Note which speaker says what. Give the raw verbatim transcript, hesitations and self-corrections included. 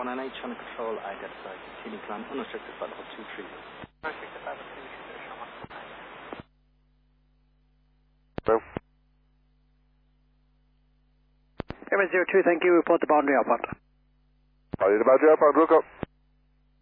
Speaker 1: one N H on control, identified Tini Clan, unrestricted by level two three.
Speaker 2: Unrestricted by level two three, show one.
Speaker 3: No.
Speaker 4: Airman zero two, thank you. Report the boundary airport.
Speaker 3: Boundary the boundary airport, look up.